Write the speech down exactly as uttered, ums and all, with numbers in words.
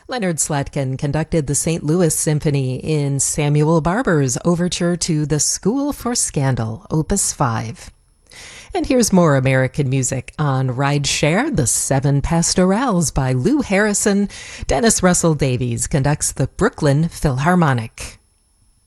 Leonard Slatkin conducted the Saint Louis Symphony in Samuel Barber's overture to The School for Scandal, Opus five. And here's more American music on Ride Share, The Seven Pastorals by Lou Harrison. Dennis Russell Davies conducts the Brooklyn Philharmonic.